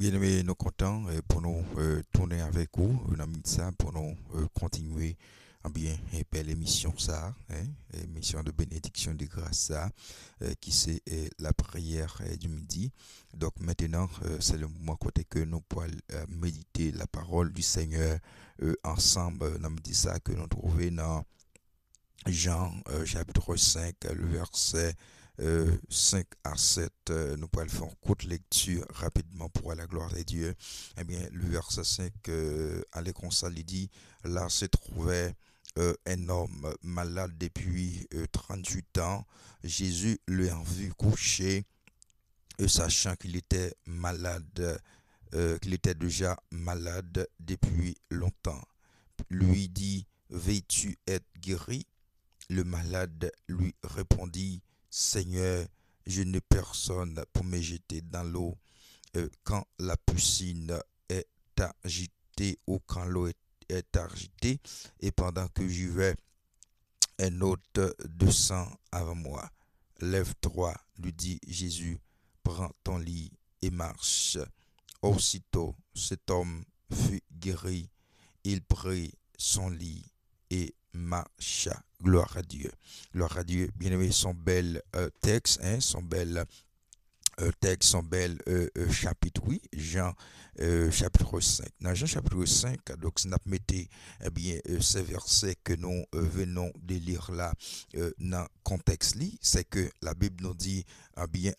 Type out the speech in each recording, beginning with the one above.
Bien aimé, nous comptons pour nous tourner avec vous dans ça pour nous continuer bien belle émission ça, hein, émission de bénédiction de grâce ça, qui c'est la prière du midi. Donc maintenant, c'est le moment côté que nous pourrons méditer la parole du Seigneur ensemble. Nous dit ça que nous trouvons dans Jean chapitre 5, le verset 5 à 7, nous pourrons faire une courte lecture rapidement pour la gloire de Dieu. Eh bien, le verset 5, à l'école, il dit, là se trouvait un homme malade depuis 38 ans. Jésus lui a vu coucher, sachant qu'il était malade, qu'il était déjà malade depuis longtemps. Lui dit, veux-tu être guéri? Le malade lui répondit, Seigneur, je n'ai personne pour me jeter dans l'eau quand la piscine est agitée ou quand l'eau est agitée, et pendant que j'y vais, un autre descend avant moi. Lève-toi, lui dit Jésus, prends ton lit et marche. Aussitôt, cet homme fut guéri, il prit son lit et marcha. Gloire à Dieu. Gloire à Dieu. Bien aimé, son bel texte, hein, son bel texte, son bel chapitre, oui, Jean chapitre 5. Dans Jean chapitre 5, donc, si nous mettons eh bien, ces versets que nous venons de lire là, dans le contexte, c'est que la Bible nous dit, eh bien,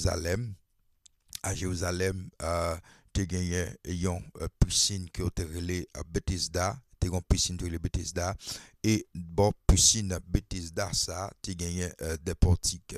à Jérusalem, tu as gagné une piscine qui est relée à Bethesda, tu as une piscine de Bethesda, et bon, piscine Bethesda, ça, tu as gagné des portiques,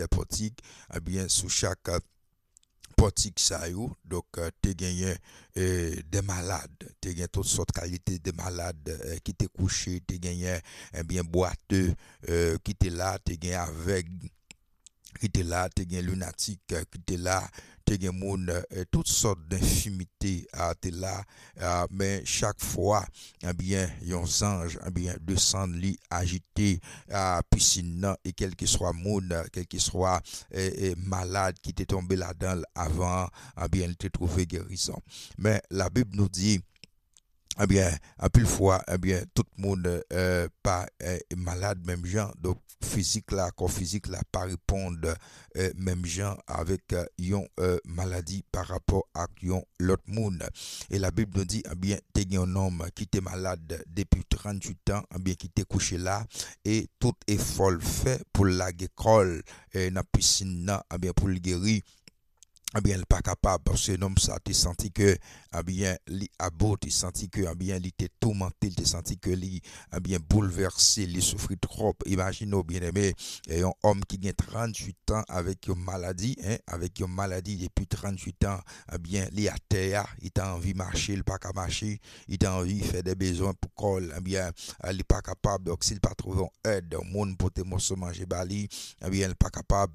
eh bien, sous chaque portique ça yo, donc tu as gagné des malades, tu as gagné toutes sortes de qualités de malades qui t'es couché, tu as gagné eh bien boiteux qui t'es là, tu as gagné aveugle qui était là, tu as lunatique qui était là, tu as monde, toutes sortes d'infimités qui étaient là, mais chaque fois, eh bien, les anges eh bien, descendent, li agité à piscine, et quel que soit monde, quel que soit malade qui était tombé là-dedans avant, eh bien, il te trouvé guérison. Mais la Bible nous dit, eh bien, à plus fois, eh bien, tout le monde pas malade, même gens, donc physique là, corps physique là, pas répondre même gens avec une maladie par rapport à l'autre monde. Et la Bible nous dit, eh bien, t'es un homme qui était malade depuis 38 ans, eh bien, qui était couché là, et tout est folle fait pour la école, dans la piscine, là, eh bien, pour le guérir. Eh bien, il n'est pas capable, parce que l'homme, ça, tu senti que, eh bien, il a beau, tu senti que, eh bien, il était tourmenté, tu senti que, il, eh bien, bouleversé, il souffrit trop. Imaginez, bien aimé, un homme qui a 38 ans avec une maladie, hein, avec une maladie depuis 38 ans, eh bien, il est à terre, il a envie de marcher, il n'est pas capable de marcher, il a envie de faire des besoins pour coller, eh bien, il n'est pas capable, donc s'il n'a pas trouvé une aide, un monde pour te manger, bali, eh bien, il n'est pas capable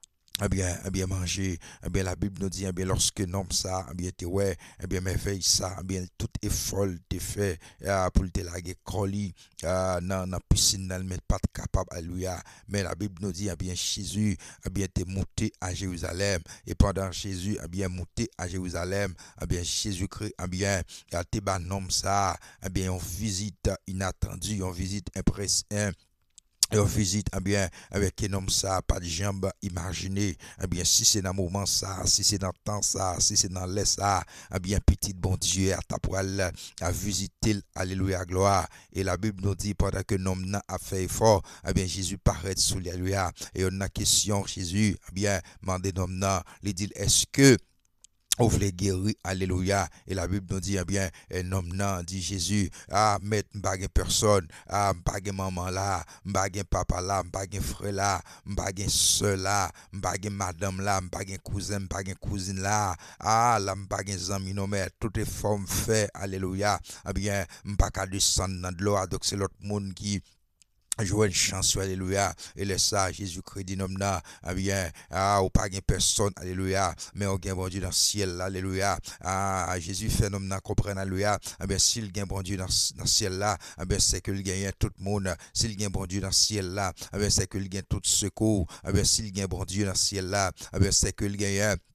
eh bien, manger, eh bien, la Bible nous dit, eh bien, lorsque l'homme ça, eh bien, tu ouais, eh bien, merveille ça, eh bien, tout est folle, t'es fait, pour te laguer, colis, dans la piscine, elle n'est pas capable, alléluia. Mais la Bible nous dit, eh bien, Jésus, eh bien, t'es monté à Jérusalem, et pendant Jésus, eh bien, monté à Jérusalem, eh bien, Jésus-Christ, eh bien, t'es ban homme ça, eh bien, on visite inattendue, on visite impressionnante. Et on visite, eh bien, avec un homme ça, pas de jambes imaginées, eh bien, si c'est dans le moment ça, si c'est dans le temps ça, si c'est dans l'air ça, eh bien, petit bon Dieu, à ta poêle, à visiter, alléluia, gloire. Et la Bible nous dit, pendant que l'homme n'a a fait effort, eh bien, Jésus paraît sous l'alléluia. Et on a question, Jésus, eh bien, demandez l'homme, il dit, est-ce que vous voulez guérir, alléluia. Et la Bible nous dit, eh bien, un homme nan, dit Jésus, mais m'bagé personne, m'bagé maman là, m'bagé papa là, m'bagé frère là, m'bagé soeur là, m'bagé madame là, m'bagé cousin, m'bagé cousine là, là, m'bagé zami, non, mais toutes les formes fait, alléluia. Eh bien, m'bagé descendre dans de l'eau, donc c'est l'autre monde qui jouer une chanson, alléluia, et laisse ça, Jésus-Christ dit, non, eh bien, ou pas gain personne, alléluia, mais on gagne bon Dieu dans le ciel, alléluia, Jésus fait non, comprendre, alléluia, eh bien, s'il gagne bon Dieu dans le ciel là, eh bien, c'est que il gagne tout le monde, s'il gagne bon Dieu dans le ciel là, eh bien, c'est que il gagne tout secours, eh bien, s'il gagne bon Dieu dans le ciel là, eh bien, c'est que il gagne